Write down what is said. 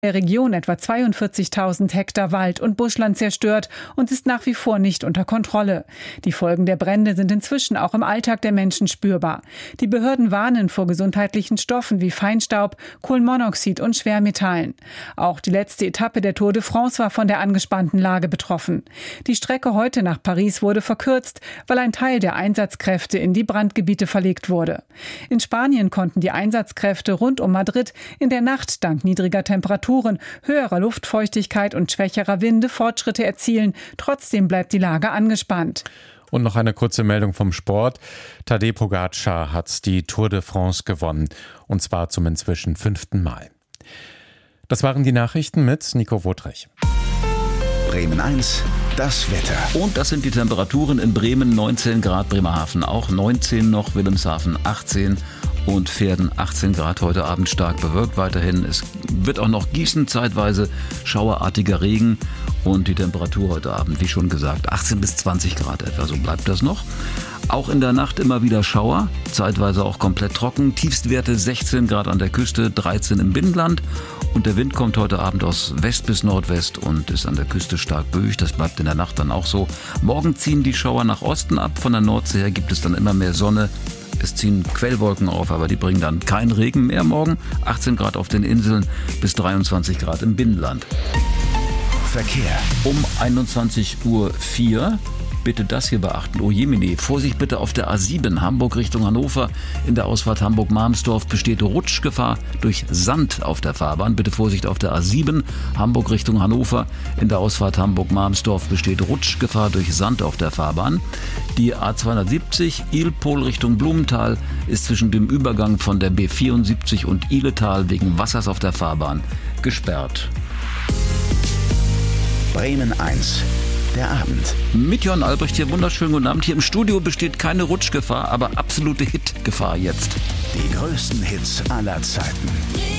der Region etwa 42.000 Hektar Wald und Buschland zerstört und ist nach wie vor nicht unter Kontrolle. Die Folgen der Brände sind inzwischen auch im Alltag der Menschen spürbar. Die Behörden warnen vor gesundheitlichen Stoffen wie Feinstaub, Kohlenmonoxid und Schwermetallen. Auch die letzte Etappe der Tour de France war von der angespannten Lage betroffen. Die Strecke heute nach Paris wurde verkürzt, weil ein Teil der Einsatzkräfte in die Brandgebiete verlegt wurde. In Spanien konnten die Einsatzkräfte rund um Madrid in der Nacht dank niedriger Temperaturen, höherer Luftfeuchtigkeit und schwächerer Winde Fortschritte erzielen. Trotzdem bleibt die Lage angespannt. Und noch eine kurze Meldung vom Sport. Tadej Pogačar hat die Tour de France gewonnen. Und zwar zum inzwischen 5. Mal. Das waren die Nachrichten mit Nico Wotrich. Bremen 1, das Wetter. Und das sind die Temperaturen in Bremen, 19 Grad, Bremerhaven auch 19 noch, Wilhelmshaven 18 und Verden 18 Grad, heute Abend stark bewölkt weiterhin. Es wird auch noch gießen, zeitweise schauerartiger Regen und die Temperatur heute Abend, wie schon gesagt, 18 bis 20 Grad etwa, so bleibt das noch. Auch in der Nacht immer wieder Schauer, zeitweise auch komplett trocken, Tiefstwerte 16 Grad an der Küste, 13 im Binnenland. Und der Wind kommt heute Abend aus West bis Nordwest und ist an der Küste stark böig. Das bleibt in der Nacht dann auch so. Morgen ziehen die Schauer nach Osten ab. Von der Nordsee her gibt es dann immer mehr Sonne. Es ziehen Quellwolken auf, aber die bringen dann keinen Regen mehr morgen. 18 Grad auf den Inseln bis 23 Grad im Binnenland. Verkehr. Um 21.04 Uhr. Bitte das hier beachten. Oh Jemine, Vorsicht bitte auf der A7 Hamburg Richtung Hannover. In der Ausfahrt Hamburg-Marmsdorf besteht Rutschgefahr durch Sand auf der Fahrbahn. Bitte Vorsicht auf der A7 Hamburg Richtung Hannover. In der Ausfahrt Hamburg-Marmsdorf besteht Rutschgefahr durch Sand auf der Fahrbahn. Die A270 Ilpol Richtung Blumenthal ist zwischen dem Übergang von der B74 und Ihletal wegen Wassers auf der Fahrbahn gesperrt. Bremen 1. Der Abend. Mit Jörn Albrecht hier, wunderschönen guten Abend. Hier im Studio besteht keine Rutschgefahr, aber absolute Hitgefahr jetzt. Die größten Hits aller Zeiten.